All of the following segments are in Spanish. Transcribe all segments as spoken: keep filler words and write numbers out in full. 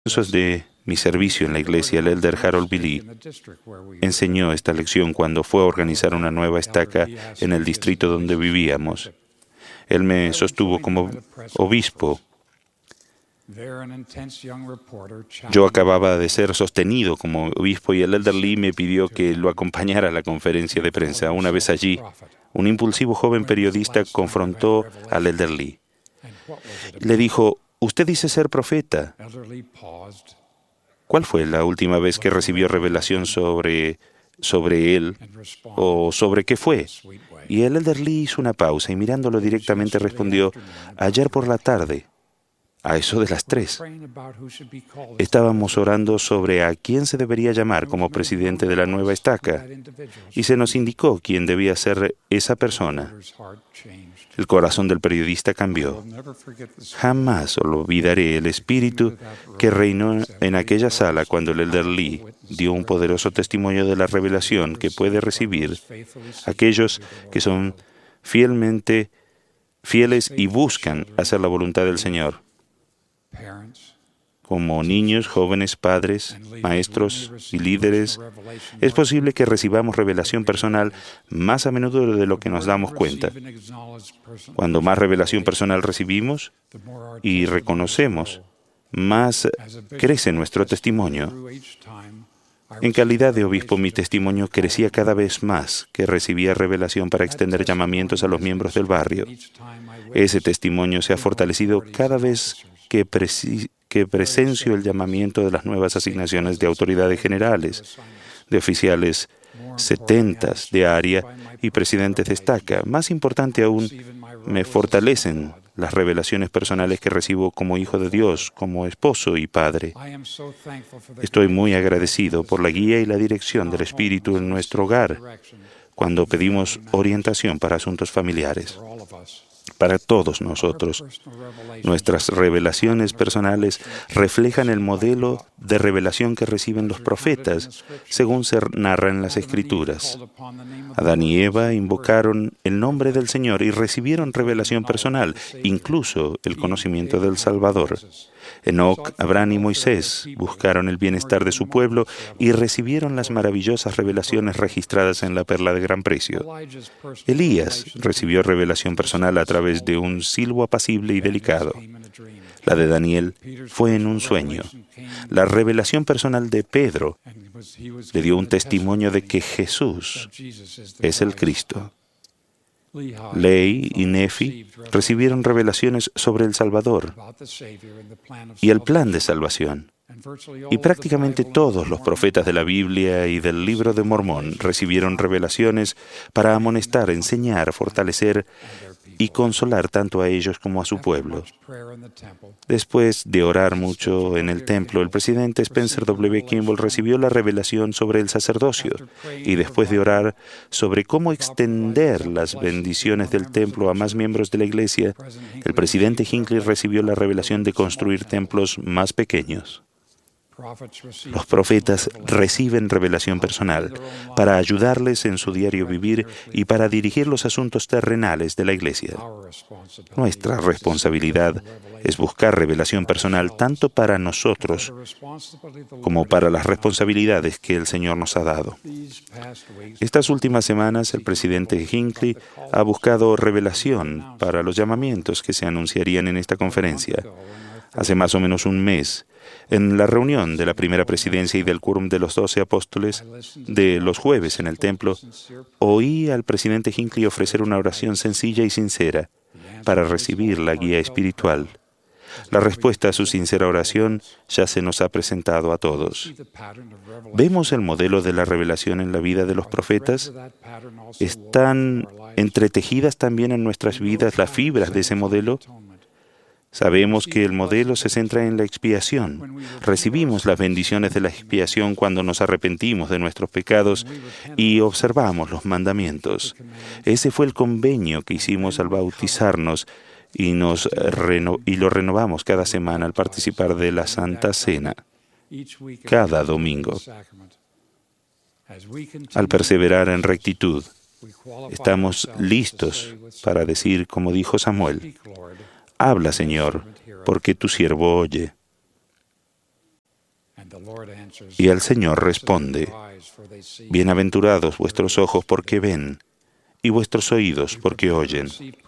comienzos de mi servicio en la iglesia, el elder Harold Billy enseñó esta lección cuando fue a organizar una nueva estaca en el distrito donde vivíamos. Él me sostuvo como obispo. Yo acababa de ser sostenido como obispo y el elder Lee me pidió que lo acompañara a la conferencia de prensa. Una vez allí, un impulsivo joven periodista confrontó al elder Lee. Le dijo: «Usted dice ser profeta. ¿Cuál fue la última vez que recibió revelación sobre, sobre él o sobre qué fue?» Y el elder Lee hizo una pausa y mirándolo directamente respondió: «Ayer por la tarde, a eso de las tres, estábamos orando sobre a quién se debería llamar como presidente de la nueva estaca y se nos indicó quién debía ser esa persona». El corazón del periodista cambió. Jamás olvidaré el espíritu que reinó en aquella sala cuando el elder Lee dio un poderoso testimonio de la revelación que puede recibir aquellos que son fielmente fieles y buscan hacer la voluntad del Señor. Como niños, jóvenes, padres, maestros y líderes, es posible que recibamos revelación personal más a menudo de lo que nos damos cuenta. Cuando más revelación personal recibimos y reconocemos, más crece nuestro testimonio. En calidad de obispo, mi testimonio crecía cada vez más que recibía revelación para extender llamamientos a los miembros del barrio. Ese testimonio se ha fortalecido cada vez que preci- que presencio el llamamiento de las nuevas asignaciones de autoridades generales, de oficiales setentas de área y presidentes de estaca. Más importante aún, me fortalecen las revelaciones personales que recibo como hijo de Dios, como esposo y padre. Estoy muy agradecido por la guía y la dirección del Espíritu en nuestro hogar cuando pedimos orientación para asuntos familiares. Para todos nosotros, nuestras revelaciones personales reflejan el modelo de revelación que reciben los profetas, según se narra en las Escrituras. Adán y Eva invocaron el nombre del Señor y recibieron revelación personal, incluso el conocimiento del Salvador. Enoc, Abraham y Moisés buscaron el bienestar de su pueblo y recibieron las maravillosas revelaciones registradas en la perla de gran precio. Elías recibió revelación personal a través de un silbo apacible y delicado. La de Daniel fue en un sueño. La revelación personal de Pedro le dio un testimonio de que Jesús es el Cristo. Ley y Nefi recibieron revelaciones sobre el Salvador y el plan de salvación. Y prácticamente todos los profetas de la Biblia y del libro de Mormón recibieron revelaciones para amonestar, enseñar, fortalecer y consolar tanto a ellos como a su pueblo. Después de orar mucho en el templo, el presidente Spencer W. Kimball recibió la revelación sobre el sacerdocio y después de orar sobre cómo extender las bendiciones del templo a más miembros de la iglesia, el presidente Hinckley recibió la revelación de construir templos más pequeños. Los profetas reciben revelación personal para ayudarles en su diario vivir y para dirigir los asuntos terrenales de la iglesia. Nuestra responsabilidad es buscar revelación personal tanto para nosotros como para las responsabilidades que el Señor nos ha dado. Estas últimas semanas, el presidente Hinckley ha buscado revelación para los llamamientos que se anunciarían en esta conferencia. Hace más o menos un mes, en la reunión de la primera presidencia y del quórum de los doce apóstoles de los jueves en el templo, oí al presidente Hinckley ofrecer una oración sencilla y sincera para recibir la guía espiritual. La respuesta a su sincera oración ya se nos ha presentado a todos. ¿Vemos el modelo de la revelación en la vida de los profetas? ¿Están entretejidas también en nuestras vidas las fibras de ese modelo? Sabemos que el modelo se centra en la expiación. Recibimos las bendiciones de la expiación cuando nos arrepentimos de nuestros pecados y observamos los mandamientos. Ese fue el convenio que hicimos al bautizarnos y, nos reno- y lo renovamos cada semana al participar de la Santa Cena, cada domingo. Al perseverar en rectitud, estamos listos para decir, como dijo Samuel: «Habla, Señor, porque tu siervo oye». Y el Señor responde: bienaventurados vuestros ojos porque ven, y vuestros oídos porque oyen.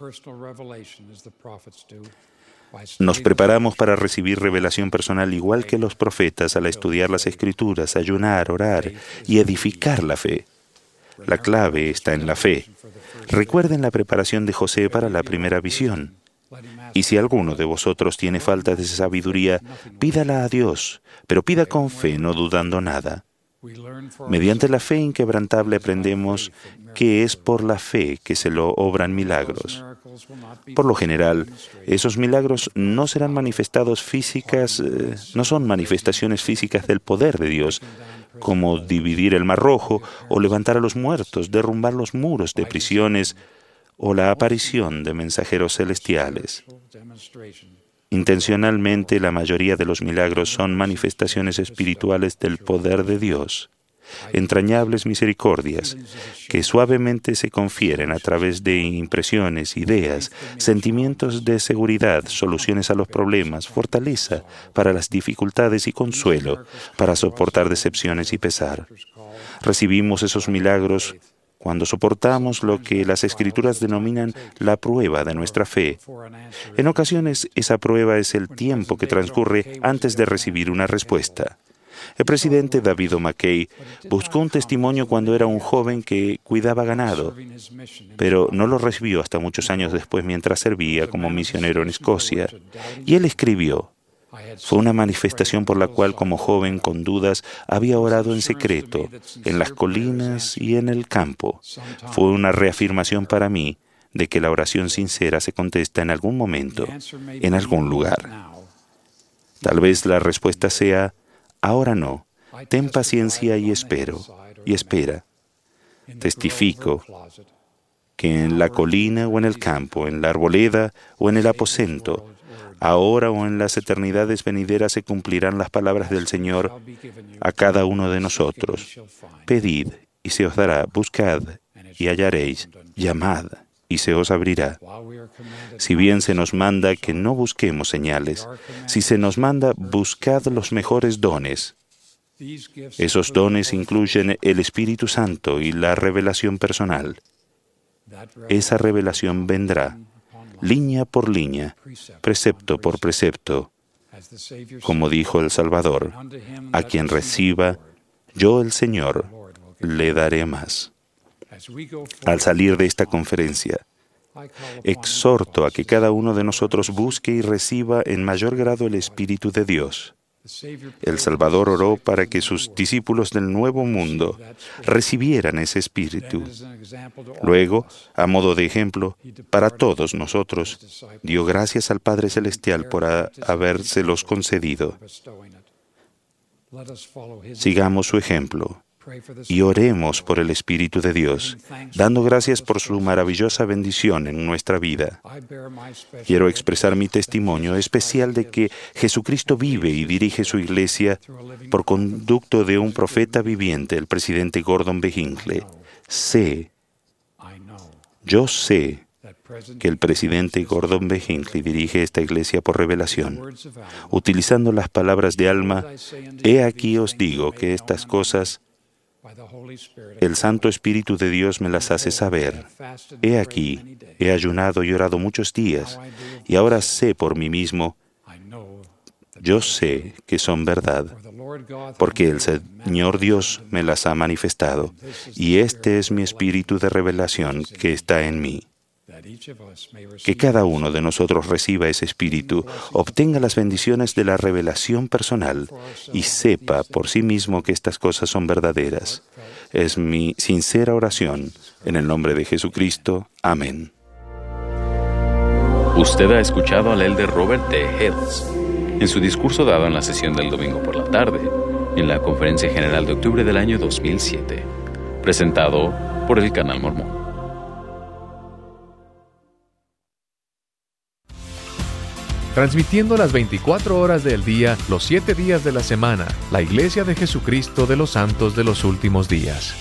Nos preparamos para recibir revelación personal igual que los profetas al estudiar las Escrituras, ayunar, orar y edificar la fe. La clave está en la fe. Recuerden la preparación de José para la primera visión. Y si alguno de vosotros tiene falta de sabiduría, pídala a Dios, pero pida con fe, no dudando nada. Mediante la fe inquebrantable aprendemos que es por la fe que se lo obran milagros. Por lo general, esos milagros no serán manifestados físicas, eh, no son manifestaciones físicas del poder de Dios, como dividir el Mar Rojo o levantar a los muertos, derrumbar los muros de prisiones o la aparición de mensajeros celestiales. Intencionalmente, la mayoría de los milagros son manifestaciones espirituales del poder de Dios, entrañables misericordias que suavemente se confieren a través de impresiones, ideas, sentimientos de seguridad, soluciones a los problemas, fortaleza para las dificultades y consuelo para soportar decepciones y pesar. Recibimos esos milagros cuando soportamos lo que las Escrituras denominan la prueba de nuestra fe. En ocasiones, esa prueba es el tiempo que transcurre antes de recibir una respuesta. El presidente David O. McKay buscó un testimonio cuando era un joven que cuidaba ganado, pero no lo recibió hasta muchos años después mientras servía como misionero en Escocia. Y él escribió: fue una manifestación por la cual, como joven con dudas, había orado en secreto, en las colinas y en el campo. Fue una reafirmación para mí de que la oración sincera se contesta en algún momento, en algún lugar. Tal vez la respuesta sea: ahora no, ten paciencia y espero, y espera. Testifico que en la colina o en el campo, en la arboleda o en el aposento, ahora o en las eternidades venideras se cumplirán las palabras del Señor a cada uno de nosotros. Pedid y se os dará, buscad y hallaréis, llamad y se os abrirá. Si bien se nos manda que no busquemos señales, si se nos manda buscad los mejores dones. Esos dones incluyen el Espíritu Santo y la revelación personal. Esa revelación vendrá línea por línea, precepto por precepto, como dijo el Salvador: a quien reciba, yo el Señor le daré más. Al salir de esta conferencia, exhorto a que cada uno de nosotros busque y reciba en mayor grado el Espíritu de Dios. El Salvador oró para que sus discípulos del Nuevo Mundo recibieran ese Espíritu. Luego, a modo de ejemplo, para todos nosotros, dio gracias al Padre Celestial por a- habérselos concedido. Sigamos su ejemplo y oremos por el Espíritu de Dios, dando gracias por su maravillosa bendición en nuestra vida. Quiero expresar mi testimonio especial de que Jesucristo vive y dirige su iglesia por conducto de un profeta viviente, el presidente Gordon B. Hinckley. Sé, yo sé que el presidente Gordon B. Hinckley dirige esta iglesia por revelación. Utilizando las palabras de Alma, he aquí os digo que estas cosas el Santo Espíritu de Dios me las hace saber. He aquí, he ayunado y orado muchos días, y ahora sé por mí mismo, yo sé que son verdad, porque el Señor Dios me las ha manifestado, y este es mi espíritu de revelación que está en mí. Que cada uno de nosotros reciba ese espíritu, obtenga las bendiciones de la revelación personal y sepa por sí mismo que estas cosas son verdaderas. Es mi sincera oración, en el nombre de Jesucristo. Amén. Usted ha escuchado al elder Robert T. Hales en su discurso dado en la sesión del domingo por la tarde, en la Conferencia General de octubre del año dos mil siete, presentado por el Canal Mormón. Transmitiendo las veinticuatro horas del día, los siete días de la semana, la Iglesia de Jesucristo de los Santos de los Últimos Días.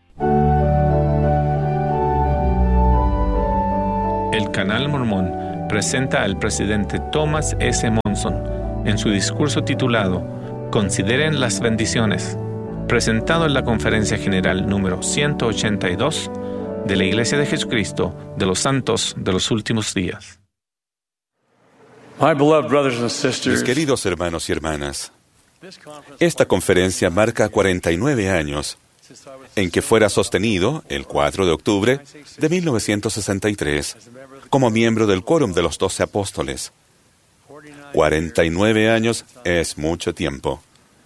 El Canal Mormón presenta al presidente Thomas S. Monson en su discurso titulado Consideren las bendiciones, presentado en la Conferencia General número ciento ochenta y dos de la Iglesia de Jesucristo de los Santos de los Últimos Días. Mis queridos hermanos y hermanas, esta conferencia marca cuarenta y nueve años en que fuera sostenido el cuatro de octubre de mil novecientos sesenta y tres como miembro del Quórum de los Doce Apóstoles. cuarenta y nueve años es mucho tiempo.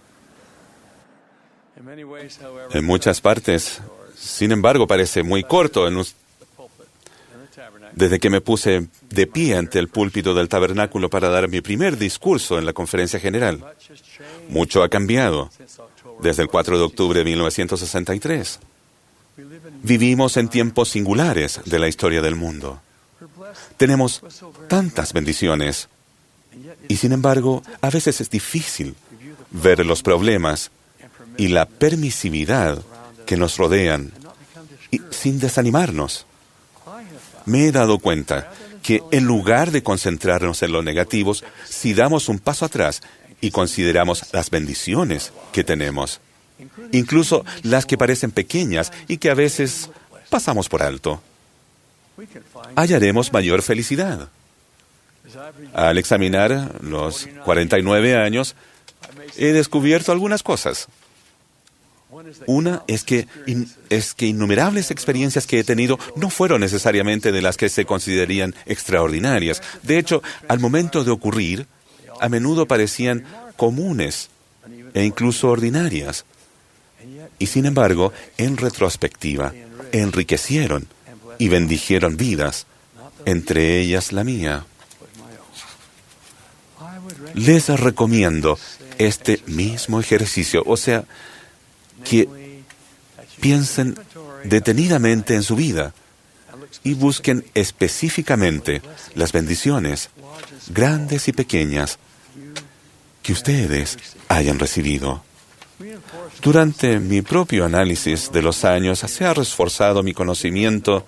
En muchas partes, sin embargo, parece muy corto. En us- Desde que me puse de pie ante el púlpito del tabernáculo para dar mi primer discurso en la conferencia general, mucho ha cambiado desde el cuatro de octubre de mil novecientos sesenta y tres. Vivimos en tiempos singulares de la historia del mundo. Tenemos tantas bendiciones y, sin embargo, a veces es difícil ver los problemas y la permisividad que nos rodean y, sin desanimarnos. Me he dado cuenta que en lugar de concentrarnos en los negativos, si damos un paso atrás y consideramos las bendiciones que tenemos, incluso las que parecen pequeñas y que a veces pasamos por alto, hallaremos mayor felicidad. Al examinar los cuarenta y nueve años, he descubierto algunas cosas. Una es que, in, es que innumerables experiencias que he tenido no fueron necesariamente de las que se considerarían extraordinarias. De hecho, al momento de ocurrir, a menudo parecían comunes e incluso ordinarias. Y sin embargo, en retrospectiva, enriquecieron y bendijeron vidas, entre ellas la mía. Les recomiendo este mismo ejercicio, o sea, que piensen detenidamente en su vida y busquen específicamente las bendiciones, grandes y pequeñas, que ustedes hayan recibido. Durante mi propio análisis de los años se ha reforzado mi conocimiento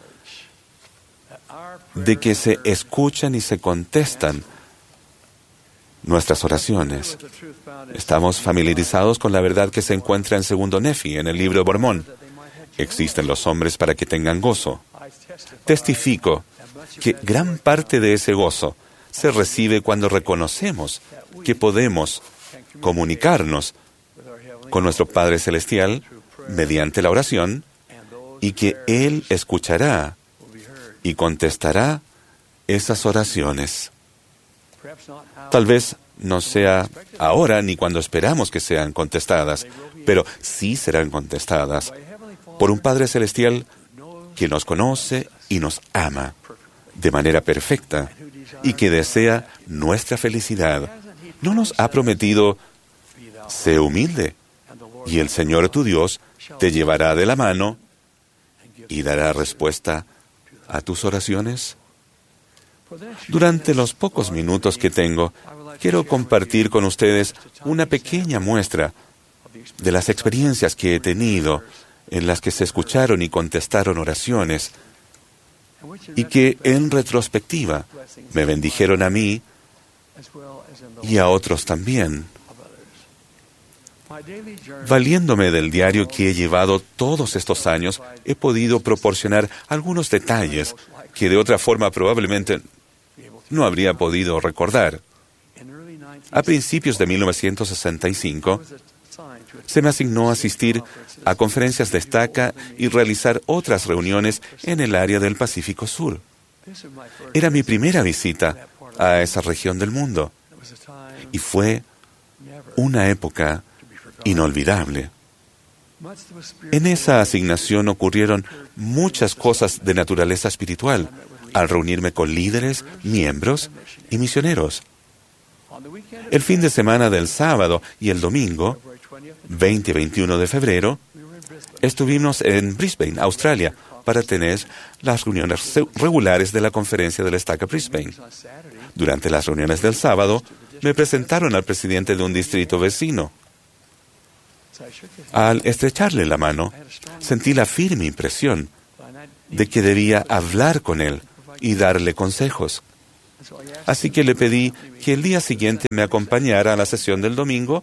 de que se escuchan y se contestan nuestras oraciones. Estamos familiarizados con la verdad que se encuentra en Segundo Nefi, en el libro de Mormón. Existen los hombres para que tengan gozo. Testifico que gran parte de ese gozo se recibe cuando reconocemos que podemos comunicarnos con nuestro Padre Celestial mediante la oración y que Él escuchará y contestará esas oraciones. Tal vez no sea ahora ni cuando esperamos que sean contestadas, pero sí serán contestadas por un Padre Celestial que nos conoce y nos ama de manera perfecta y que desea nuestra felicidad. No nos ha prometido, sé humilde, y el Señor tu Dios te llevará de la mano y dará respuesta a tus oraciones. Durante los pocos minutos que tengo, quiero compartir con ustedes una pequeña muestra de las experiencias que he tenido en las que se escucharon y contestaron oraciones y que en retrospectiva me bendijeron a mí y a otros también. Valiéndome del diario que he llevado todos estos años, he podido proporcionar algunos detalles que de otra forma probablemente no habría podido recordar. A principios de mil novecientos sesenta y cinco, se me asignó asistir a conferencias de estaca y realizar otras reuniones en el área del Pacífico Sur. Era mi primera visita a esa región del mundo y fue una época inolvidable. En esa asignación ocurrieron muchas cosas de naturaleza espiritual al reunirme con líderes, miembros y misioneros. El fin de semana del sábado y el domingo, veinte y veintiuno de febrero, estuvimos en Brisbane, Australia, para tener las reuniones regulares de la conferencia de la estaca Brisbane. Durante las reuniones del sábado, me presentaron al presidente de un distrito vecino. Al estrecharle la mano, sentí la firme impresión de que debía hablar con él y darle consejos. Así que le pedí que el día siguiente me acompañara a la sesión del domingo,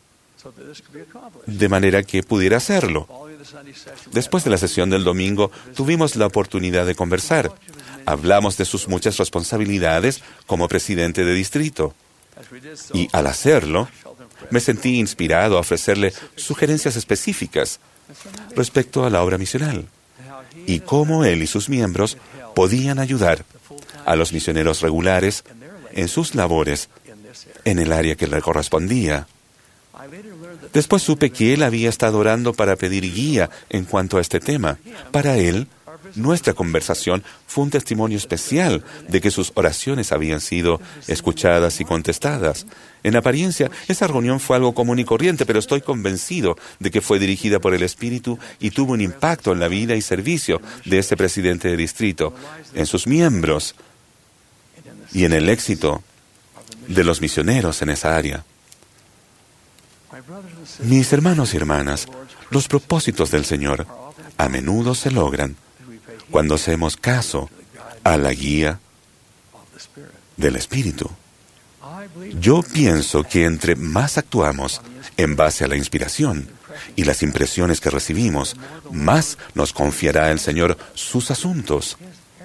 de manera que pudiera hacerlo. Después de la sesión del domingo, tuvimos la oportunidad de conversar. Hablamos de sus muchas responsabilidades como presidente de distrito. Y al hacerlo, me sentí inspirado a ofrecerle sugerencias específicas respecto a la obra misional y cómo él y sus miembros podían ayudar a los misioneros regulares en sus labores en el área que le correspondía. Después supe que él había estado orando para pedir guía en cuanto a este tema. Para él, nuestra conversación fue un testimonio especial de que sus oraciones habían sido escuchadas y contestadas. En apariencia, esa reunión fue algo común y corriente, pero estoy convencido de que fue dirigida por el Espíritu y tuvo un impacto en la vida y servicio de ese presidente de distrito, en sus miembros y en el éxito de los misioneros en esa área. Mis hermanos y hermanas, los propósitos del Señor a menudo se logran cuando hacemos caso a la guía del Espíritu. Yo pienso que entre más actuamos en base a la inspiración y las impresiones que recibimos, más nos confiará el Señor sus asuntos.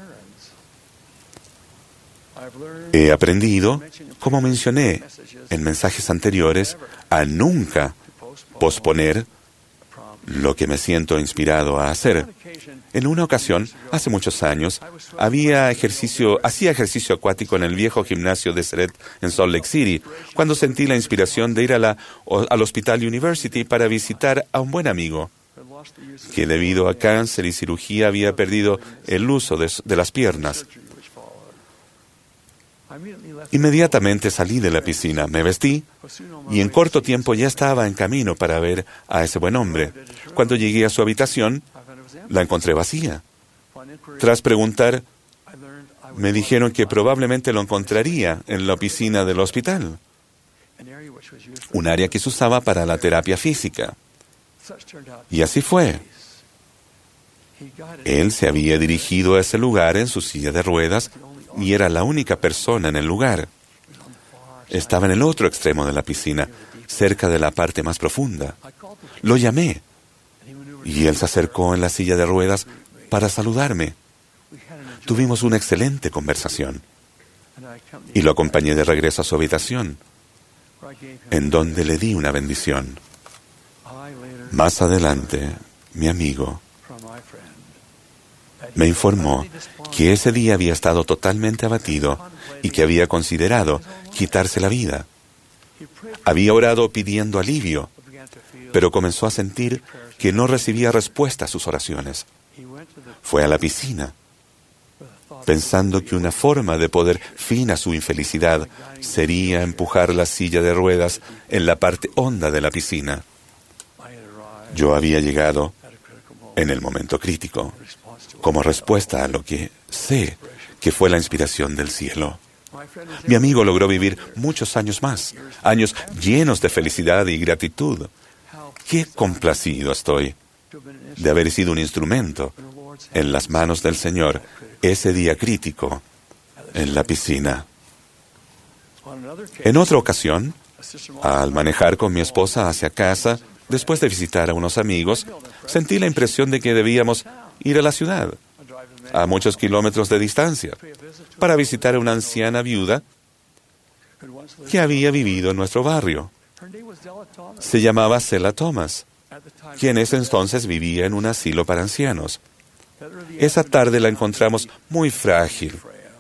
He aprendido, como mencioné en mensajes anteriores, a nunca posponer lo que me siento inspirado a hacer. En una ocasión, hace muchos años, había ejercicio, hacía ejercicio acuático en el viejo gimnasio de Seret en Salt Lake City, cuando sentí la inspiración de ir a la, al Hospital University para visitar a un buen amigo, que debido a cáncer y cirugía había perdido el uso de, de las piernas. Inmediatamente salí de la piscina, me vestí y en corto tiempo ya estaba en camino para ver a ese buen hombre. Cuando llegué a su habitación, la encontré vacía. Tras preguntar, me dijeron que probablemente lo encontraría en la piscina del hospital, un área que se usaba para la terapia física. Y así fue. Él se había dirigido a ese lugar en su silla de ruedas y era la única persona en el lugar. Estaba en el otro extremo de la piscina, cerca de la parte más profunda. Lo llamé y él se acercó en la silla de ruedas para saludarme. Tuvimos una excelente conversación y lo acompañé de regreso a su habitación, en donde le di una bendición. Más adelante, mi amigo me informó que ese día había estado totalmente abatido y que había considerado quitarse la vida. Había orado pidiendo alivio, pero comenzó a sentir que no recibía respuesta a sus oraciones. Fue a la piscina, pensando que una forma de poner fin a su infelicidad sería empujar la silla de ruedas en la parte honda de la piscina. Yo había llegado en el momento crítico, como respuesta a lo que sé que fue la inspiración del cielo. Mi amigo logró vivir muchos años más, años llenos de felicidad y gratitud. Qué complacido estoy de haber sido un instrumento en las manos del Señor ese día crítico en la piscina. En otra ocasión, al manejar con mi esposa hacia casa, después de visitar a unos amigos, sentí la impresión de que debíamos ir a la ciudad, a muchos kilómetros de distancia, para visitar a una anciana viuda que había vivido en nuestro barrio. Se llamaba Zella Thomas, quien en ese entonces vivía en un asilo para ancianos. Esa tarde la encontramos muy frágil,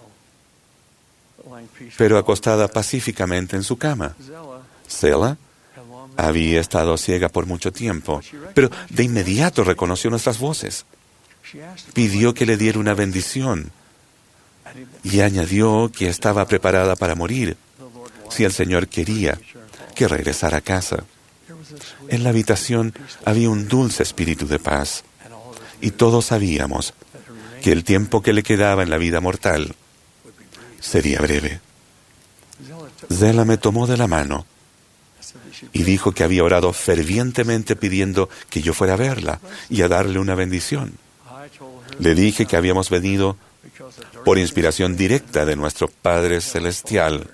pero acostada pacíficamente en su cama. Zella había estado ciega por mucho tiempo, pero de inmediato reconoció nuestras voces. Pidió que le diera una bendición y añadió que estaba preparada para morir si el Señor quería que regresara a casa. En la habitación había un dulce espíritu de paz y todos sabíamos que el tiempo que le quedaba en la vida mortal sería breve. Zella me tomó de la mano y dijo que había orado fervientemente pidiendo que yo fuera a verla y a darle una bendición. Le dije que habíamos venido por inspiración directa de nuestro Padre Celestial.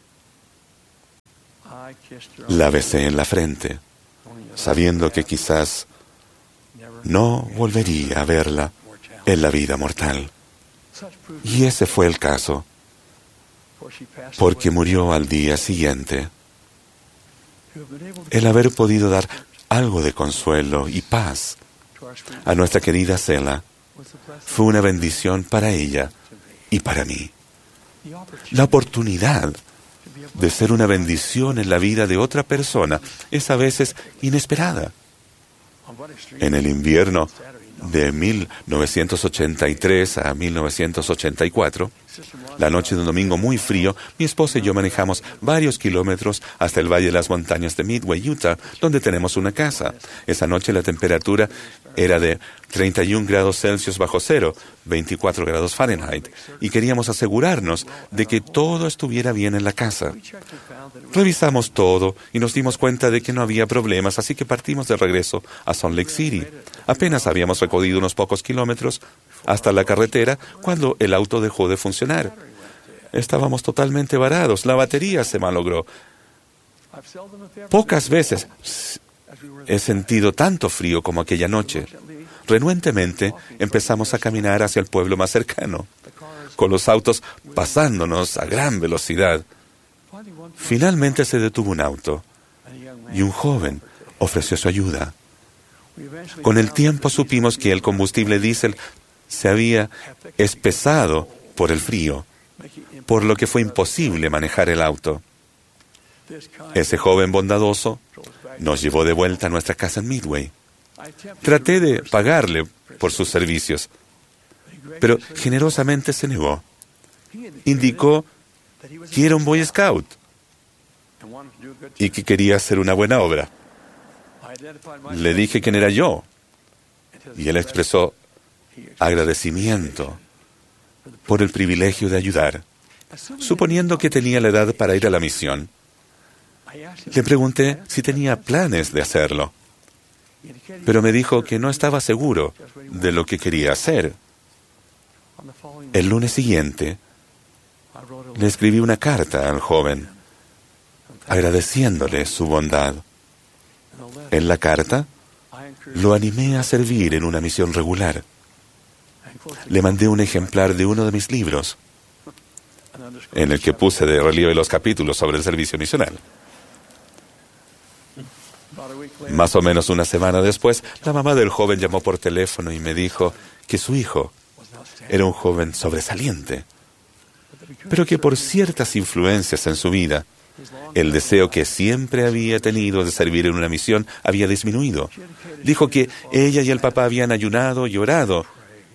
La besé en la frente, sabiendo que quizás no volvería a verla en la vida mortal. Y ese fue el caso, porque murió al día siguiente. El haber podido dar algo de consuelo y paz a nuestra querida Selah fue una bendición para ella y para mí. La oportunidad de ser una bendición en la vida de otra persona es a veces inesperada. En el invierno de mil novecientos ochenta y tres a mil novecientos ochenta y cuatro, la noche de un domingo muy frío, mi esposa y yo manejamos varios kilómetros hasta el Valle de las Montañas de Midway, Utah, donde tenemos una casa. Esa noche la temperatura era de treinta y un grados Celsius bajo cero, veinticuatro grados Fahrenheit, y queríamos asegurarnos de que todo estuviera bien en la casa. Revisamos todo y nos dimos cuenta de que no había problemas, así que partimos de regreso a Salt Lake City. Apenas habíamos recorrido unos pocos kilómetros hasta la carretera cuando el auto dejó de funcionar. Estábamos totalmente varados, la batería se malogró. Pocas veces he sentido tanto frío como aquella noche. Renuentemente empezamos a caminar hacia el pueblo más cercano, con los autos pasándonos a gran velocidad. Finalmente se detuvo un auto y un joven ofreció su ayuda. Con el tiempo supimos que el combustible diésel se había espesado por el frío, por lo que fue imposible manejar el auto. Ese joven bondadoso nos llevó de vuelta a nuestra casa en Midway. Traté de pagarle por sus servicios, pero generosamente se negó. Indicó que era un Boy Scout y que quería hacer una buena obra. Le dije quién era yo, y él expresó agradecimiento por el privilegio de ayudar. Suponiendo que tenía la edad para ir a la misión, le pregunté si tenía planes de hacerlo, pero me dijo que no estaba seguro de lo que quería hacer. El lunes siguiente, le escribí una carta al joven, agradeciéndole su bondad. En la carta, lo animé a servir en una misión regular. Le mandé un ejemplar de uno de mis libros, en el que puse de relieve los capítulos sobre el servicio misional. Más o menos una semana después, la mamá del joven llamó por teléfono y me dijo que su hijo era un joven sobresaliente, pero que por ciertas influencias en su vida, el deseo que siempre había tenido de servir en una misión había disminuido. Dijo que ella y el papá habían ayunado y orado,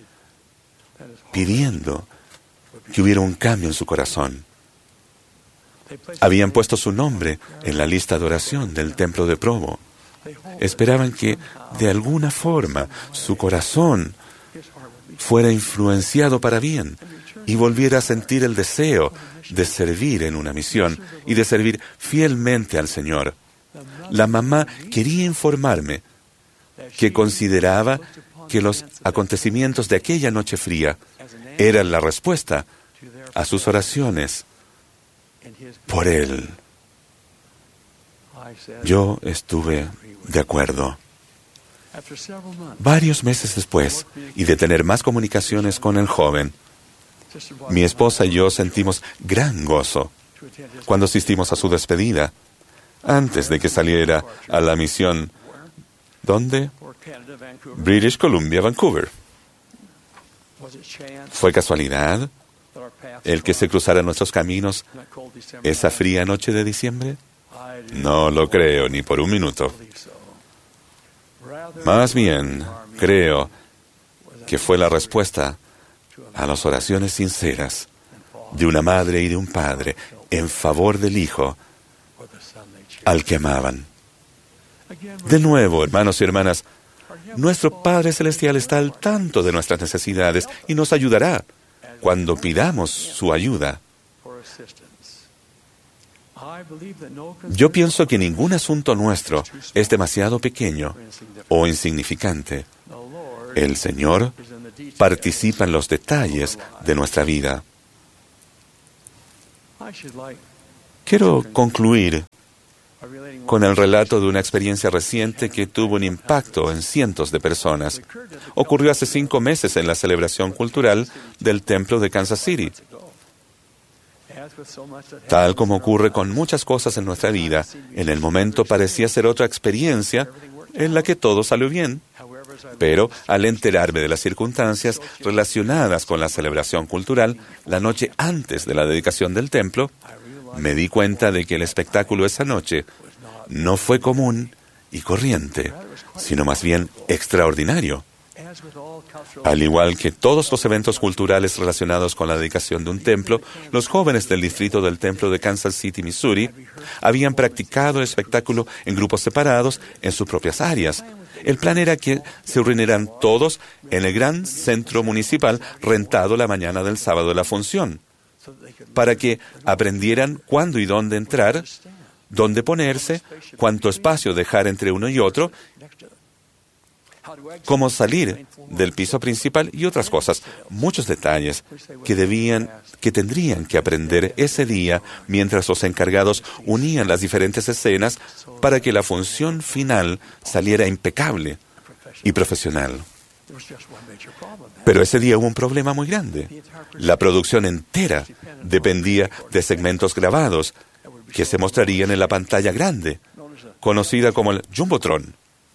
pidiendo que hubiera un cambio en su corazón. Habían puesto su nombre en la lista de oración del templo de Provo. Esperaban que, de alguna forma, su corazón fuera influenciado para bien y volviera a sentir el deseo de servir en una misión y de servir fielmente al Señor. La mamá quería informarme que consideraba que los acontecimientos de aquella noche fría eran la respuesta a sus oraciones por él. Yo estuve de acuerdo. Varios meses después, y de tener más comunicaciones con el joven, mi esposa y yo sentimos gran gozo cuando asistimos a su despedida, antes de que saliera a la misión. ¿Dónde? British Columbia, Vancouver. ¿Fue casualidad el que se cruzaran nuestros caminos esa fría noche de diciembre? No lo creo ni por un minuto. Más bien, creo que fue la respuesta a las oraciones sinceras de una madre y de un padre en favor del hijo al que amaban. De nuevo, hermanos y hermanas, nuestro Padre Celestial está al tanto de nuestras necesidades y nos ayudará cuando pidamos su ayuda. Yo pienso que ningún asunto nuestro es demasiado pequeño o insignificante. El Señor participa en los detalles de nuestra vida. Quiero concluir con el relato de una experiencia reciente que tuvo un impacto en cientos de personas. Ocurrió hace cinco meses en la celebración cultural del templo de Kansas City. Tal como ocurre con muchas cosas en nuestra vida, en el momento parecía ser otra experiencia en la que todo salió bien. Pero al enterarme de las circunstancias relacionadas con la celebración cultural, la noche antes de la dedicación del templo, me di cuenta de que el espectáculo esa noche no fue común y corriente, sino más bien extraordinario. Al igual que todos los eventos culturales relacionados con la dedicación de un templo, los jóvenes del distrito del templo de Kansas City, Missouri, habían practicado el espectáculo en grupos separados en sus propias áreas. El plan era que se reunieran todos en el gran centro municipal rentado la mañana del sábado de la función, para que aprendieran cuándo y dónde entrar, dónde ponerse, cuánto espacio dejar entre uno y otro, cómo salir del piso principal y otras cosas, muchos detalles que debían, que tendrían que aprender ese día mientras los encargados unían las diferentes escenas para que la función final saliera impecable y profesional. Pero ese día hubo un problema muy grande. La producción entera dependía de segmentos grabados que se mostrarían en la pantalla grande, conocida como el Jumbotron.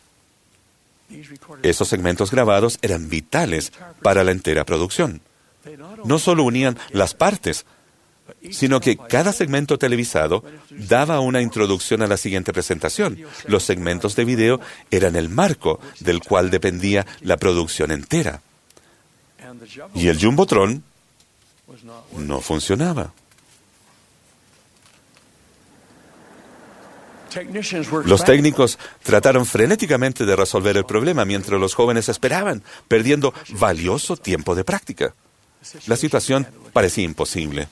Esos segmentos grabados eran vitales para la entera producción. No solo unían las partes, sino que cada segmento televisado daba una introducción a la siguiente presentación. Los segmentos de video eran el marco del cual dependía la producción entera. Y el Jumbotron no funcionaba. Los técnicos trataron frenéticamente de resolver el problema mientras los jóvenes esperaban, perdiendo valioso tiempo de práctica. La situación parecía imposible.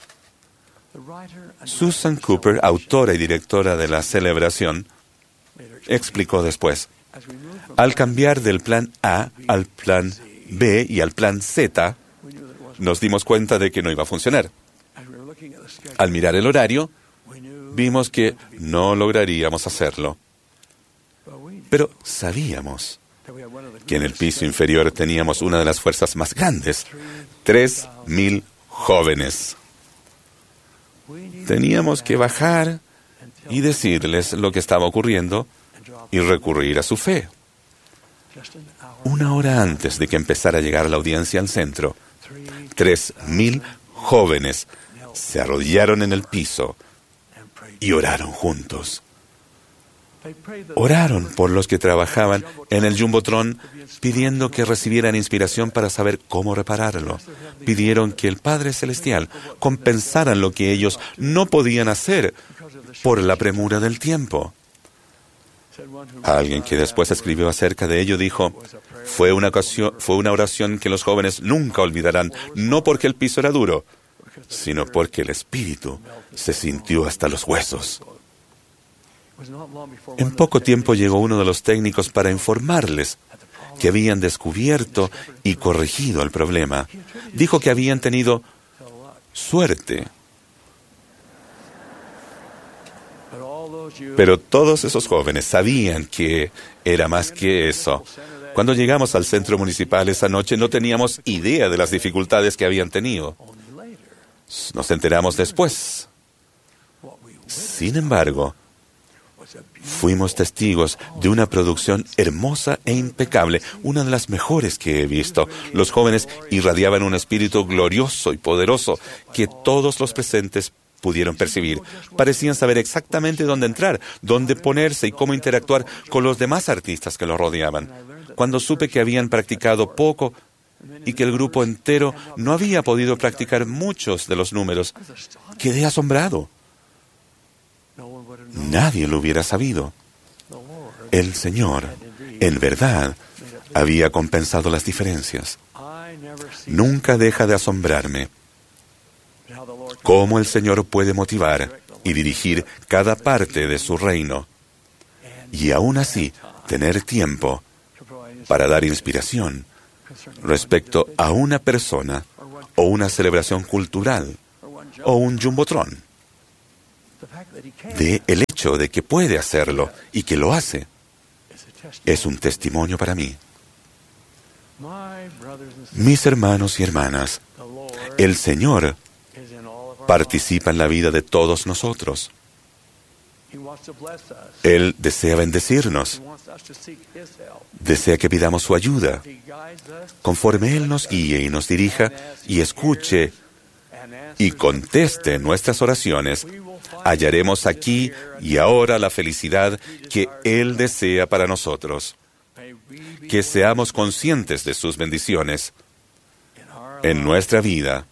Susan Cooper, autora y directora de la celebración, explicó después: al cambiar del plan A al plan B y al plan Z, nos dimos cuenta de que no iba a funcionar. Al mirar el horario, vimos que no lograríamos hacerlo. Pero sabíamos que en el piso inferior teníamos una de las fuerzas más grandes, tres mil jóvenes. Teníamos que bajar y decirles lo que estaba ocurriendo y recurrir a su fe. Una hora antes de que empezara a llegar la audiencia al centro, tres mil jóvenes se arrodillaron en el piso y oraron juntos. Oraron por los que trabajaban en el Jumbotron, pidiendo que recibieran inspiración para saber cómo repararlo. Pidieron que el Padre Celestial compensara lo que ellos no podían hacer por la premura del tiempo. Alguien que después escribió acerca de ello dijo: fue una ocasión, fue una oración que los jóvenes nunca olvidarán, no porque el piso era duro, sino porque el espíritu se sintió hasta los huesos. En poco tiempo llegó uno de los técnicos para informarles que habían descubierto y corregido el problema. Dijo que habían tenido suerte. Pero todos esos jóvenes sabían que era más que eso. Cuando llegamos al centro municipal esa noche no teníamos idea de las dificultades que habían tenido. Nos enteramos después. Sin embargo, fuimos testigos de una producción hermosa e impecable, una de las mejores que he visto. Los jóvenes irradiaban un espíritu glorioso y poderoso que todos los presentes pudieron percibir. Parecían saber exactamente dónde entrar, dónde ponerse y cómo interactuar con los demás artistas que los rodeaban. Cuando supe que habían practicado poco y que el grupo entero no había podido practicar muchos de los números, quedé asombrado. Nadie lo hubiera sabido. El Señor, en verdad, había compensado las diferencias. Nunca deja de asombrarme cómo el Señor puede motivar y dirigir cada parte de su reino y aún así tener tiempo para dar inspiración respecto a una persona o una celebración cultural o un jumbotron. De el hecho de que puede hacerlo y que lo hace es un testimonio para mí. Mis hermanos y hermanas, el Señor participa en la vida de todos nosotros. Él desea bendecirnos. Desea que pidamos su ayuda. Conforme Él nos guíe y nos dirija y escuche y conteste nuestras oraciones, hallaremos aquí y ahora la felicidad que Él desea para nosotros. Que seamos conscientes de sus bendiciones en nuestra vida.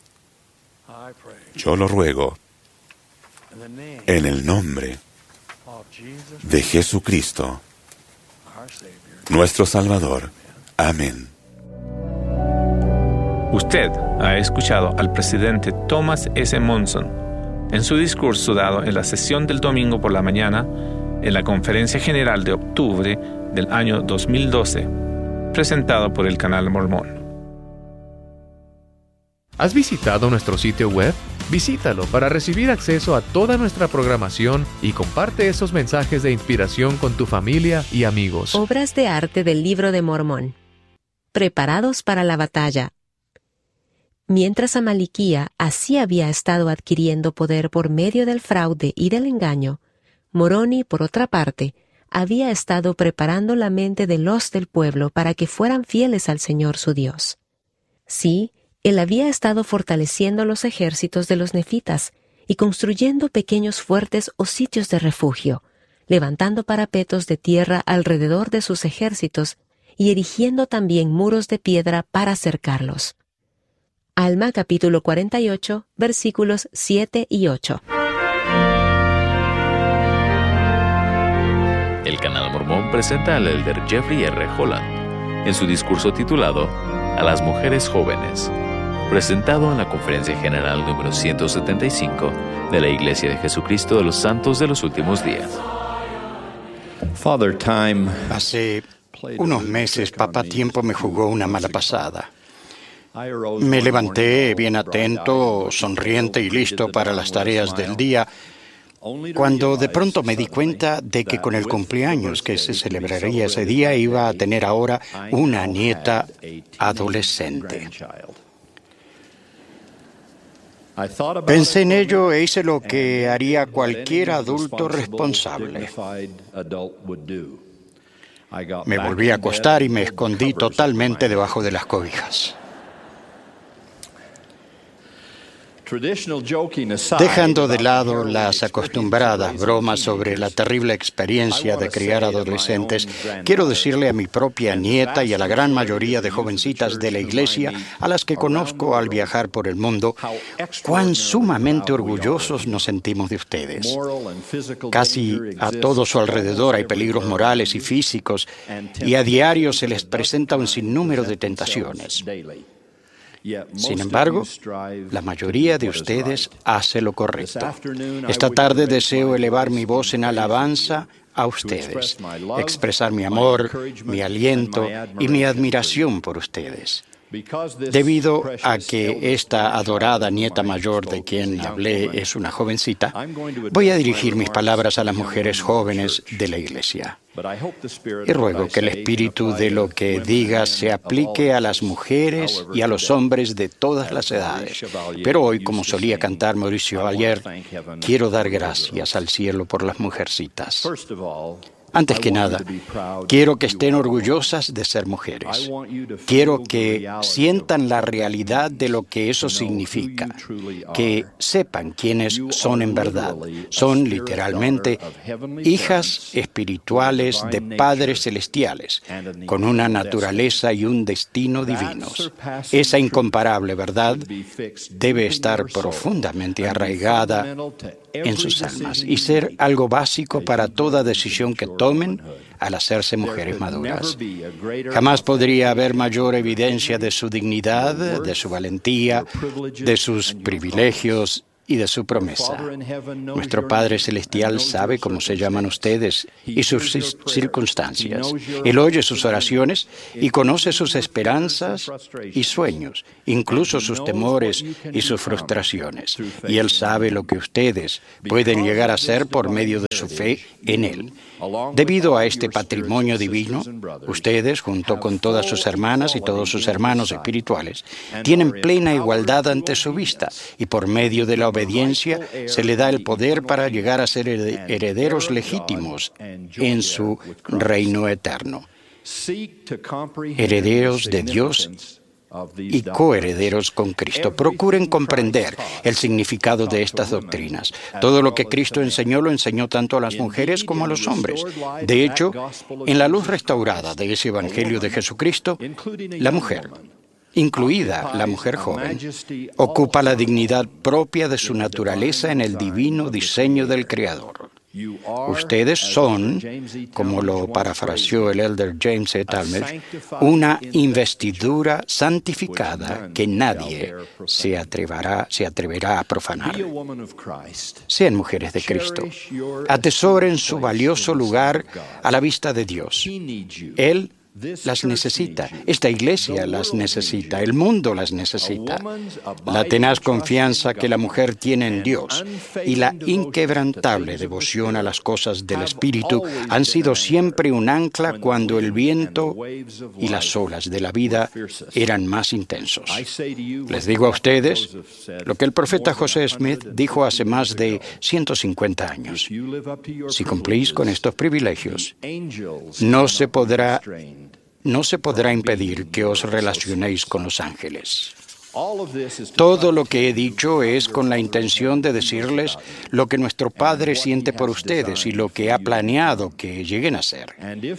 Yo lo ruego en el nombre de Jesucristo, nuestro Salvador. Amén. Usted ha escuchado al presidente Thomas S. Monson en su discurso dado en la sesión del domingo por la mañana en la Conferencia General de octubre del año dos mil doce, presentado por el Canal Mormón. ¿Has visitado nuestro sitio web? Visítalo para recibir acceso a toda nuestra programación y comparte esos mensajes de inspiración con tu familia y amigos. Obras de arte del Libro de Mormón. Preparados para la batalla. Mientras Amaliquía así había estado adquiriendo poder por medio del fraude y del engaño, Moroni, por otra parte, había estado preparando la mente de los del pueblo para que fueran fieles al Señor su Dios. Sí, él había estado fortaleciendo los ejércitos de los nefitas y construyendo pequeños fuertes o sitios de refugio, levantando parapetos de tierra alrededor de sus ejércitos y erigiendo también muros de piedra para cercarlos. Alma capítulo cuarenta y ocho, versículos siete y ocho. El Canal Mormón presenta al elder Jeffrey R. Holland en su discurso titulado A las mujeres jóvenes, presentado en la Conferencia General número ciento setenta y cinco de la Iglesia de Jesucristo de los Santos de los Últimos Días. Father Time. Hace unos meses, Papá Tiempo me jugó una mala pasada. Me levanté bien atento, sonriente y listo para las tareas del día, cuando de pronto me di cuenta de que con el cumpleaños que se celebraría ese día iba a tener ahora una nieta adolescente. Pensé en ello e hice lo que haría cualquier adulto responsable. Me volví a acostar y me escondí totalmente debajo de las cobijas. Dejando de lado las acostumbradas bromas sobre la terrible experiencia de criar adolescentes, quiero decirle a mi propia nieta y a la gran mayoría de jovencitas de la iglesia a las que conozco al viajar por el mundo, cuán sumamente orgullosos nos sentimos de ustedes. Casi a todo su alrededor hay peligros morales y físicos, y a diario se les presenta un sinnúmero de tentaciones. Sin embargo, la mayoría de ustedes hace lo correcto. Esta tarde deseo elevar mi voz en alabanza a ustedes, expresar mi amor, mi aliento y mi admiración por ustedes. Debido a que esta adorada nieta mayor de quien hablé es una jovencita, voy a dirigir mis palabras a las mujeres jóvenes de la iglesia. Y ruego que el espíritu de lo que diga se aplique a las mujeres y a los hombres de todas las edades. Pero hoy, como solía cantar Mauricio ayer, quiero dar gracias al cielo por las mujercitas. Antes que nada, quiero que estén orgullosas de ser mujeres. Quiero que sientan la realidad de lo que eso significa, que sepan quiénes son en verdad. Son literalmente hijas espirituales de padres celestiales, con una naturaleza y un destino divinos. Esa incomparable verdad debe estar profundamente arraigada en sus almas y ser algo básico para toda decisión que tomen al hacerse mujeres maduras. Jamás podría haber mayor evidencia de su dignidad, de su valentía, de sus privilegios y de su promesa. Nuestro Padre Celestial sabe cómo se llaman ustedes y sus circunstancias. Él oye sus oraciones y conoce sus esperanzas y sueños, incluso sus temores y sus frustraciones. Y Él sabe lo que ustedes pueden llegar a ser por medio de su fe en Él. Debido a este patrimonio divino, ustedes, junto con todas sus hermanas y todos sus hermanos espirituales, tienen plena igualdad ante su vista, y por medio de la obediencia se le da el poder para llegar a ser herederos legítimos en su reino eterno. Herederos de Dios y coherederos con Cristo. Procuren comprender el significado de estas doctrinas. Todo lo que Cristo enseñó lo enseñó tanto a las mujeres como a los hombres. De hecho, en la luz restaurada de ese Evangelio de Jesucristo, la mujer, incluida la mujer joven, ocupa la dignidad propia de su naturaleza en el divino diseño del Creador. Ustedes son, como lo parafraseó el elder James E. Talmage, una investidura santificada que nadie se atreverá, se atreverá a profanar. Sean mujeres de Cristo. Atesoren su valioso lugar a la vista de Dios. Él las necesita, esta iglesia las necesita, el mundo las necesita. La tenaz confianza que la mujer tiene en Dios y la inquebrantable devoción a las cosas del Espíritu han sido siempre un ancla cuando el viento y las olas de la vida eran más intensos. Les digo a ustedes lo que el profeta José Smith dijo hace más de ciento cincuenta años. Si cumplís con estos privilegios, no se podrá No se podrá impedir que os relacionéis con los ángeles. Todo lo que he dicho es con la intención de decirles lo que nuestro Padre siente por ustedes y lo que ha planeado que lleguen a ser.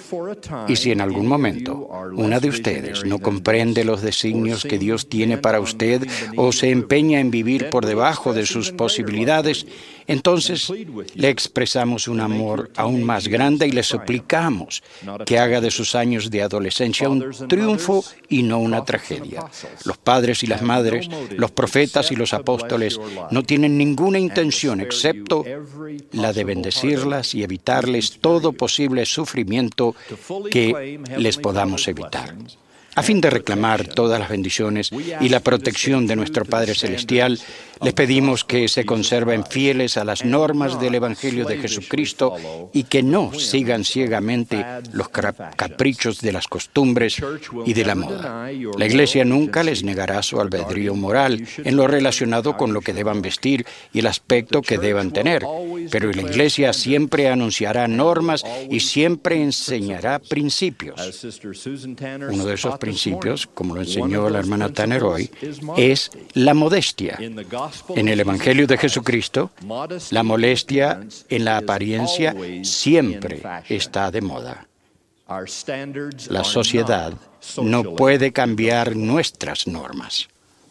Y si en algún momento una de ustedes no comprende los designios que Dios tiene para usted o se empeña en vivir por debajo de sus posibilidades, entonces le expresamos un amor aún más grande y le suplicamos que haga de sus años de adolescencia un triunfo y no una tragedia. Los padres y las madres, los profetas y los apóstoles no tienen ninguna intención excepto la de bendecirlas y evitarles todo posible sufrimiento que les podamos evitar. A fin de reclamar todas las bendiciones y la protección de nuestro Padre Celestial, les pedimos que se conserven fieles a las normas del Evangelio de Jesucristo y que no sigan ciegamente los caprichos de las costumbres y de la moda. La Iglesia nunca les negará su albedrío moral en lo relacionado con lo que deban vestir y el aspecto que deban tener, pero la Iglesia siempre anunciará normas y siempre enseñará principios. Uno de esos principios, como lo enseñó la hermana Tanner hoy, es la modestia. En el Evangelio de Jesucristo, la modestia en la apariencia siempre está de moda. La sociedad no puede cambiar nuestras normas.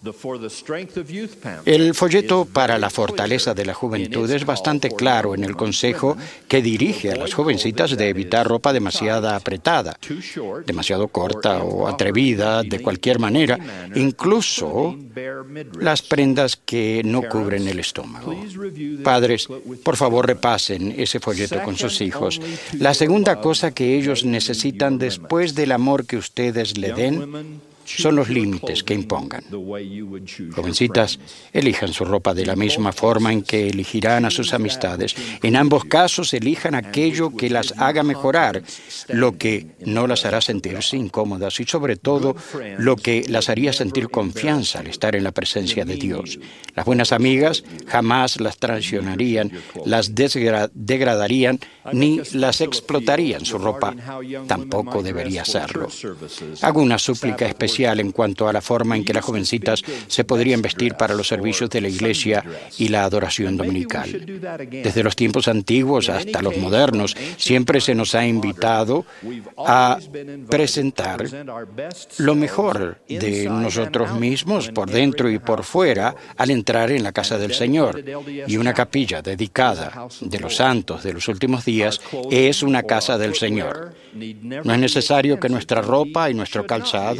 El folleto para la fortaleza de la juventud es bastante claro en el consejo que dirige a las jovencitas de evitar ropa demasiado apretada, demasiado corta o atrevida de cualquier manera, incluso las prendas que no cubren el estómago. Padres, por favor repasen ese folleto con sus hijos. La segunda cosa que ellos necesitan después del amor que ustedes le den son los límites que impongan. Jovencitas, elijan su ropa de la misma forma en que elegirán a sus amistades. En ambos casos, elijan aquello que las haga mejorar, lo que no las hará sentirse incómodas y, sobre todo, lo que las haría sentir confianza al estar en la presencia de Dios. Las buenas amigas jamás las traicionarían, las desgra- degradarían ni las explotarían. Su ropa tampoco debería hacerlo. Hago una súplica especial en cuanto a la forma en que las jovencitas se podrían vestir para los servicios de la iglesia y la adoración dominical. Desde los tiempos antiguos hasta los modernos, siempre se nos ha invitado a presentar lo mejor de nosotros mismos por dentro y por fuera al entrar en la casa del Señor. Y una capilla dedicada de los santos de los últimos días es una casa del Señor. No es necesario que nuestra ropa y nuestro calzado sean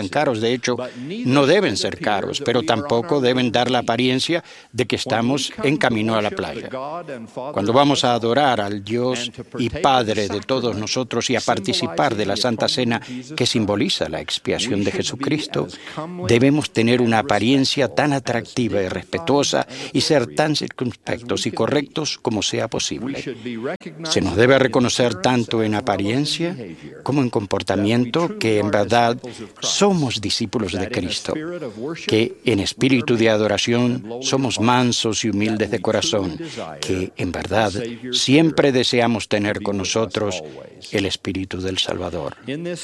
tan caros. De hecho, no deben ser caros, pero tampoco deben dar la apariencia de que estamos en camino a la playa. Cuando vamos a adorar al Dios y Padre de todos nosotros y a participar de la Santa Cena que simboliza la expiación de Jesucristo, debemos tener una apariencia tan atractiva y respetuosa y ser tan circunspectos y correctos como sea posible. Se nos debe reconocer tanto en apariencia como en comportamiento que en verdad somos discípulos de Cristo, que en espíritu de adoración somos mansos y humildes de corazón, que en verdad siempre deseamos tener con nosotros el Espíritu del Salvador.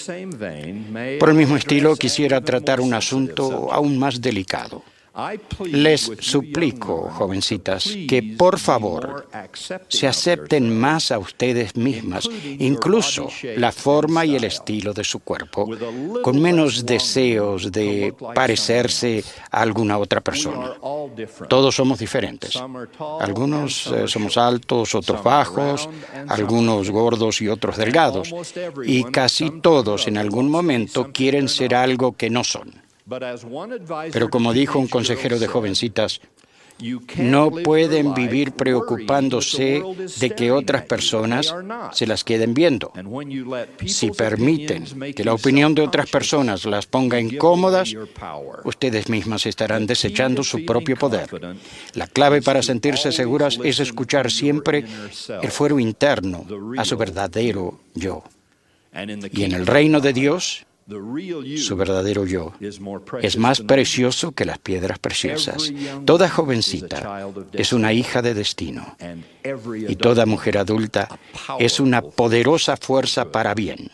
Por el mismo estilo, quisiera tratar un asunto aún más delicado. Les suplico, jovencitas, que por favor se acepten más a ustedes mismas, incluso la forma y el estilo de su cuerpo, con menos deseos de parecerse a alguna otra persona. Todos somos diferentes. Algunos eh, somos altos, otros bajos, algunos gordos y otros delgados, y casi todos en algún momento quieren ser algo que no son. Pero como dijo un consejero de jovencitas, no pueden vivir preocupándose de que otras personas se las queden viendo. Si permiten que la opinión de otras personas las ponga incómodas, ustedes mismas estarán desechando su propio poder. La clave para sentirse seguras es escuchar siempre el fuero interno a su verdadero yo. Y en el reino de Dios, su verdadero yo es más precioso que las piedras preciosas. Toda jovencita es una hija de destino y toda mujer adulta es una poderosa fuerza para bien.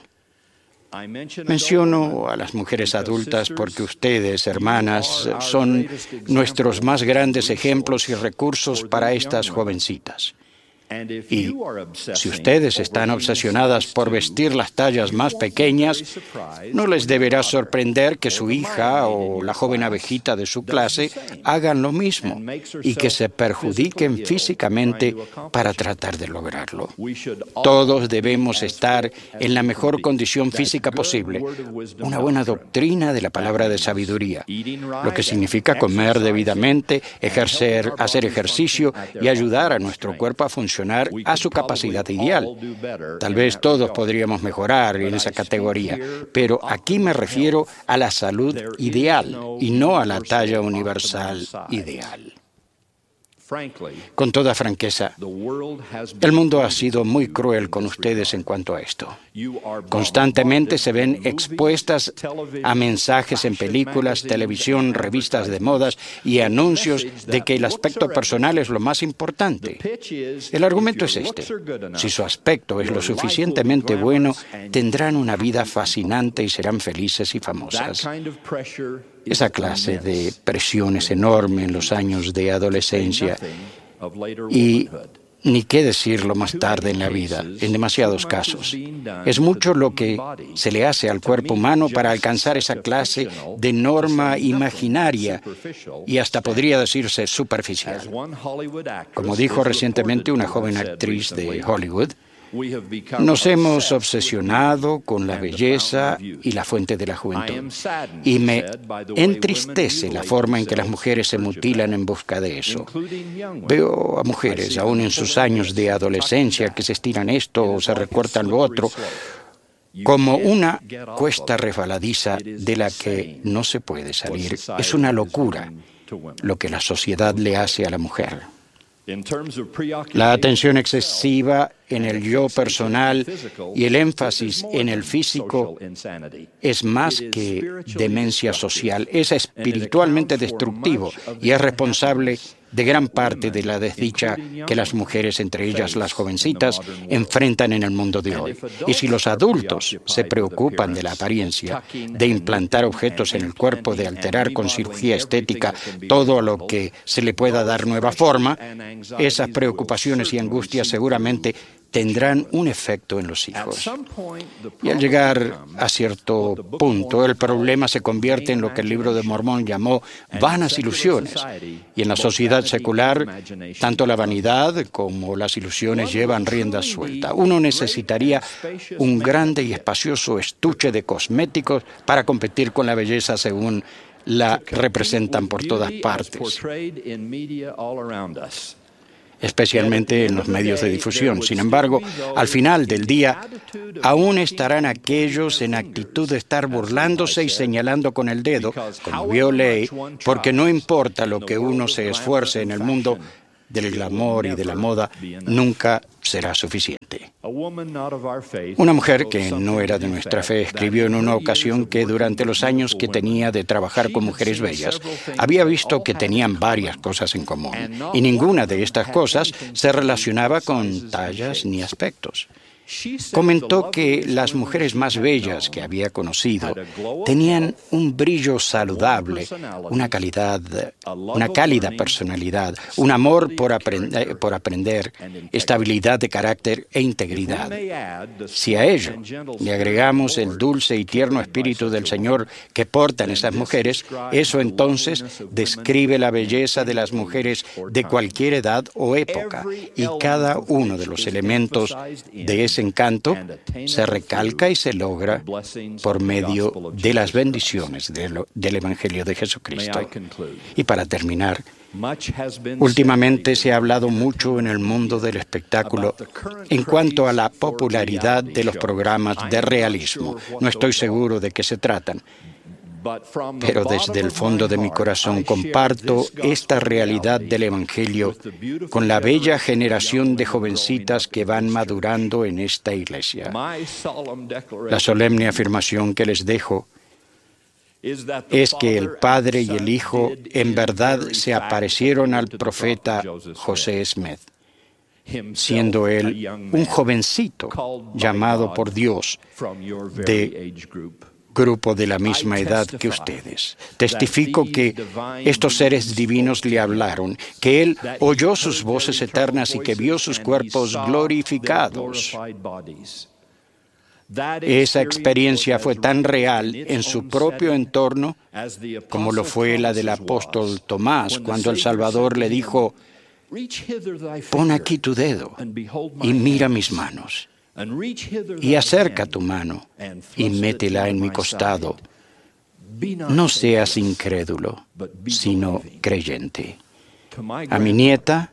Menciono a las mujeres adultas porque ustedes, hermanas, son nuestros más grandes ejemplos y recursos para estas jovencitas. Y si ustedes están obsesionadas por vestir las tallas más pequeñas, no les deberá sorprender que su hija o la joven abejita de su clase hagan lo mismo y que se perjudiquen físicamente para tratar de lograrlo. Todos debemos estar en la mejor condición física posible, una buena doctrina de la palabra de sabiduría, lo que significa comer debidamente, ejercer, hacer ejercicio y ayudar a nuestro cuerpo a funcionar a su capacidad ideal. Tal vez todos podríamos mejorar en esa categoría, pero aquí me refiero a la salud ideal y no a la talla universal ideal. Con toda franqueza, el mundo ha sido muy cruel con ustedes en cuanto a esto. Constantemente se ven expuestas a mensajes en películas, televisión, revistas de modas y anuncios de que el aspecto personal es lo más importante. El argumento es este: si su aspecto es lo suficientemente bueno, tendrán una vida fascinante y serán felices y famosas. Esa clase de presión es enorme en los años de adolescencia y ni qué decirlo más tarde en la vida, en demasiados casos. Es mucho lo que se le hace al cuerpo humano para alcanzar esa clase de norma imaginaria y hasta podría decirse superficial. Como dijo recientemente una joven actriz de Hollywood, nos hemos obsesionado con la belleza y la fuente de la juventud. Y me entristece la forma en que las mujeres se mutilan en busca de eso. Veo a mujeres, aún en sus años de adolescencia, que se estiran esto o se recortan lo otro, como una cuesta resbaladiza de la que no se puede salir. Es una locura lo que la sociedad le hace a la mujer. La atención excesiva en el yo personal y el énfasis en el físico es más que demencia social, es espiritualmente destructivo y es responsable de gran parte de la desdicha que las mujeres, entre ellas las jovencitas, enfrentan en el mundo de hoy. Y si los adultos se preocupan de la apariencia, de implantar objetos en el cuerpo, de alterar con cirugía estética todo a lo que se le pueda dar nueva forma, esas preocupaciones y angustias seguramente tendrán un efecto en los hijos. Y al llegar a cierto punto, el problema se convierte en lo que el Libro de Mormón llamó vanas ilusiones. Y en la sociedad secular, tanto la vanidad como las ilusiones llevan rienda suelta. Uno necesitaría un grande y espacioso estuche de cosméticos para competir con la belleza según la representan por todas partes, especialmente en los medios de difusión. Sin embargo, al final del día, aún estarán aquellos en actitud de estar burlándose y señalando con el dedo, como vio Ley, porque no importa lo que uno se esfuerce en el mundo del glamour y de la moda, nunca será suficiente. Una mujer que no era de nuestra fe escribió en una ocasión que durante los años que tenía de trabajar con mujeres bellas, había visto que tenían varias cosas en común, y ninguna de estas cosas se relacionaba con tallas ni aspectos. Comentó que las mujeres más bellas que había conocido tenían un brillo saludable, una calidad, una cálida personalidad, un amor por, aprend- por aprender, estabilidad de carácter e integridad. Si a ello le agregamos el dulce y tierno espíritu del Señor que portan esas mujeres, eso entonces describe la belleza de las mujeres de cualquier edad o época, y cada uno de los elementos de ese encanto se recalca y se logra por medio de las bendiciones de lo, del Evangelio de Jesucristo. Y para terminar, últimamente se ha hablado mucho en el mundo del espectáculo en cuanto a la popularidad de los programas de realismo. No estoy seguro de qué se tratan, pero desde el fondo de mi corazón comparto esta realidad del Evangelio con la bella generación de jovencitas que van madurando en esta iglesia. La solemne afirmación que les dejo es que el Padre y el Hijo en verdad se aparecieron al profeta José Smith, siendo él un jovencito llamado por Dios de grupo de la misma edad que ustedes. Testifico que estos seres divinos le hablaron, que él oyó sus voces eternas y que vio sus cuerpos glorificados. Esa experiencia fue tan real en su propio entorno como lo fue la del apóstol Tomás, cuando el Salvador le dijo: pon aquí tu dedo y mira mis manos, y acerca tu mano y métela en mi costado. No seas incrédulo, sino creyente. A mi nieta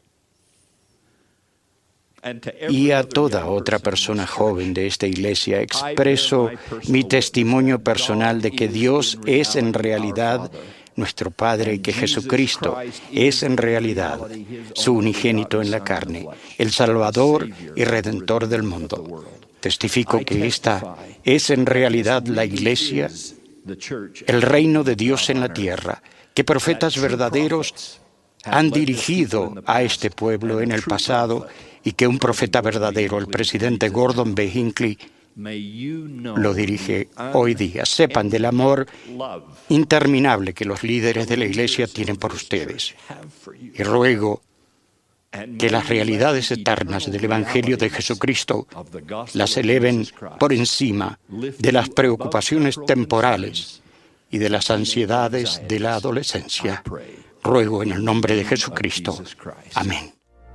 y a toda otra persona joven de esta iglesia expreso mi testimonio personal de que Dios es en realidad nuestro Padre y que Jesucristo es en realidad su unigénito en la carne, el Salvador y Redentor del mundo. Testifico que esta es en realidad la iglesia, el reino de Dios en la tierra, que profetas verdaderos han dirigido a este pueblo en el pasado y que un profeta verdadero, el presidente Gordon B. Hinckley, lo dirige hoy día. Sepan del amor interminable que los líderes de la iglesia tienen por ustedes. Y ruego que las realidades eternas del Evangelio de Jesucristo las eleven por encima de las preocupaciones temporales y de las ansiedades de la adolescencia. Ruego en el nombre de Jesucristo. Amén.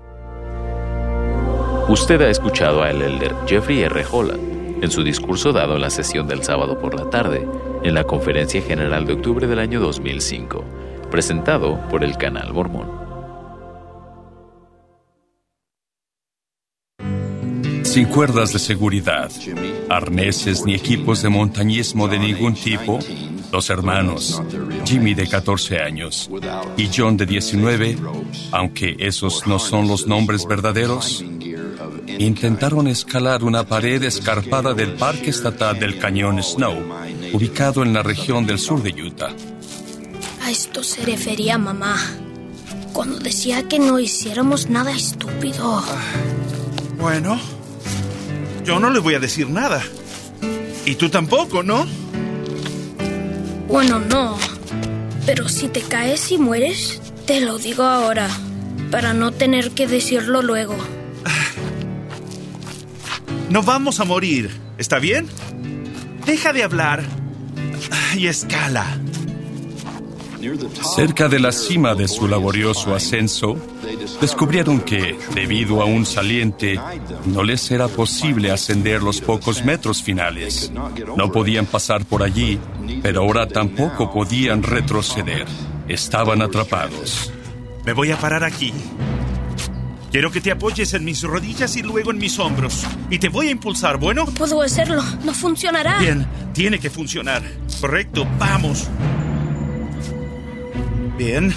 Usted ha escuchado al elder Jeffrey R. Holland en su discurso dado en la sesión del sábado por la tarde en la Conferencia General de octubre del año dos mil cinco, presentado por el Canal Mormón. Sin cuerdas de seguridad, arneses ni equipos de montañismo de ningún tipo, los hermanos, Jimmy de catorce años y John de diecinueve, aunque esos no son los nombres verdaderos, intentaron escalar una pared escarpada del Parque Estatal del Cañón Snow, ubicado en la región del sur de Utah. A esto se refería mamá, cuando decía que no hiciéramos nada estúpido. Bueno, yo no le voy a decir nada. Y tú tampoco, ¿no? Bueno, no. Pero si te caes y mueres, te lo digo ahora, para no tener que decirlo luego. No vamos a morir, ¿está bien? Deja de hablar y escala. Cerca de la cima de su laborioso ascenso, descubrieron que, debido a un saliente, no les era posible ascender los pocos metros finales. No podían pasar por allí, pero ahora tampoco podían retroceder. Estaban atrapados. Me voy a parar aquí. Quiero que te apoyes en mis rodillas y luego en mis hombros. Y te voy a impulsar, ¿bueno? No puedo hacerlo, no funcionará. Bien, tiene que funcionar. Correcto, vamos. Bien.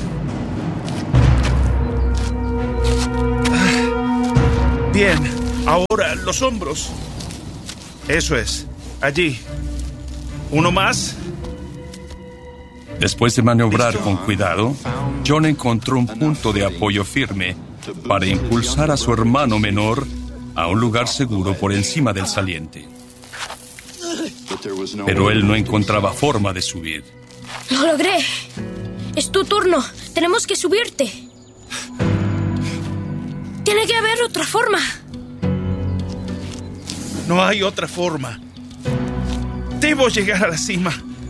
Bien, ahora los hombros. Eso es, allí. Uno más. Después de maniobrar con cuidado, John encontró un punto de apoyo firme para impulsar a su hermano menor a un lugar seguro por encima del saliente. Pero él no encontraba forma de subir. Lo logré. Es tu turno. Tenemos que subirte. Tiene que haber otra forma. No hay otra forma. Debo llegar a la cima.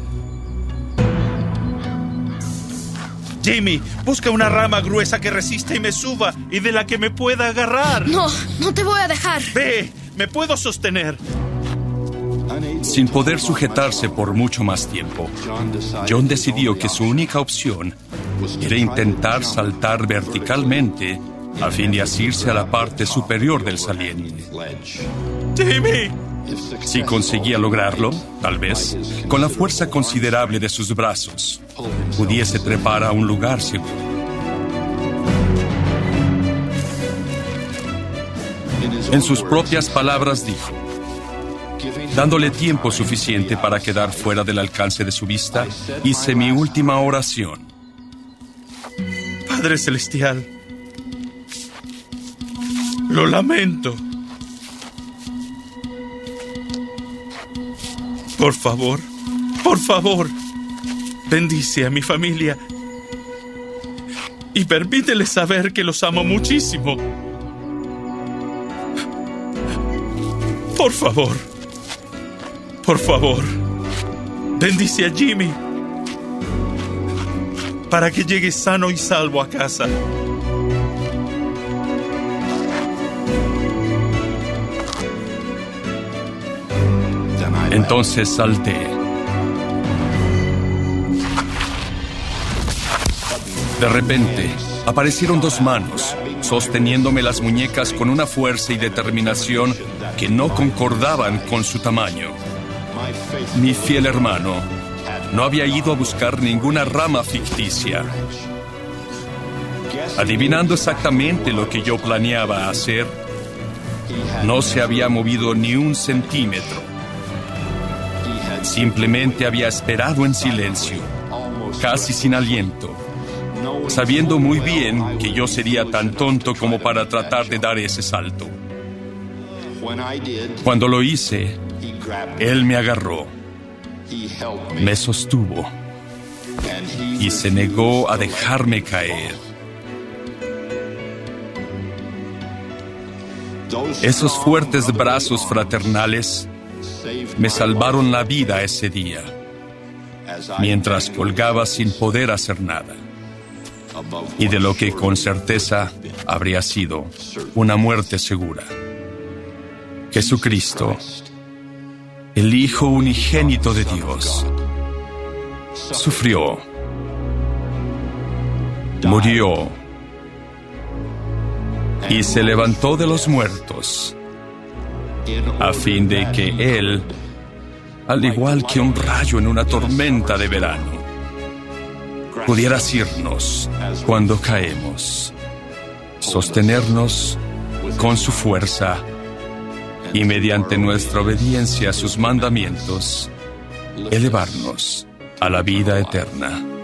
Jimmy, busca una rama gruesa que resista y me suba y de la que me pueda agarrar. No, no te voy a dejar. Ve, me puedo sostener. Sin poder sujetarse por mucho más tiempo, John decidió que su única opción era intentar saltar verticalmente a fin de asirse a la parte superior del saliente. ¡Jimmy! Si conseguía lograrlo, tal vez, con la fuerza considerable de sus brazos, pudiese trepar a un lugar seguro. En sus propias palabras dijo: dándole tiempo suficiente para quedar fuera del alcance de su vista, hice mi última oración. Padre Celestial, lo lamento. Por favor, por favor, bendice a mi familia y permíteles saber que los amo muchísimo. Por favor, por favor, bendice a Jimmy para que llegue sano y salvo a casa. Entonces salté. De repente, aparecieron dos manos, sosteniéndome las muñecas con una fuerza y determinación que no concordaban con su tamaño. Mi fiel hermano no había ido a buscar ninguna rama ficticia. Adivinando exactamente lo que yo planeaba hacer, no se había movido ni un centímetro. Simplemente había esperado en silencio, casi sin aliento, sabiendo muy bien que yo sería tan tonto como para tratar de dar ese salto. Cuando lo hice, él me agarró, me sostuvo y se negó a dejarme caer. Esos fuertes brazos fraternales me salvaron la vida ese día, mientras colgaba sin poder hacer nada, y de lo que con certeza habría sido una muerte segura. Jesucristo, el Hijo unigénito de Dios, sufrió, murió y se levantó de los muertos, a fin de que Él, al igual que un rayo en una tormenta de verano, pudiera asirnos cuando caemos, sostenernos con su fuerza y mediante nuestra obediencia a sus mandamientos, elevarnos a la vida eterna.